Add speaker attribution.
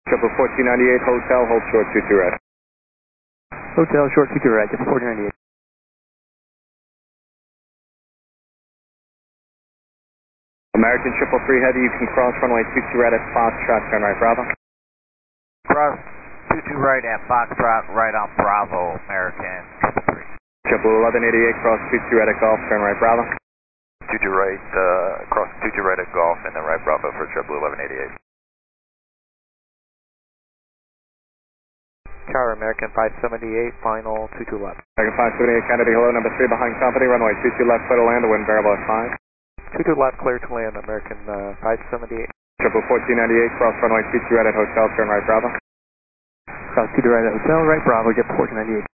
Speaker 1: Triple 1498, hotel, hold short 22 red.
Speaker 2: Hotel, short 22 red, triple 1498.
Speaker 1: American 333 Heavy, you can cross runway 22 red at Foxtrot, turn right, Bravo.
Speaker 3: Cross 22 right at Foxtrot, right on Bravo, American 333.
Speaker 1: Triple 1188, cross 22 red at Golf, turn right, Bravo.
Speaker 4: 22 right, cross 22 right at Golf, and then right Bravo for triple 1188.
Speaker 2: Tower, American 578, final 22 left.
Speaker 1: American 578, Kennedy, hello, number 3 behind company, runway 22 left, clear to land, the wind variable at 5.
Speaker 2: 22 left, clear to land, American 578.
Speaker 1: Triple 1498, cross runway 22 red at hotel, turn right, Bravo.
Speaker 2: Cross 22 right at hotel, right Bravo, get 1498.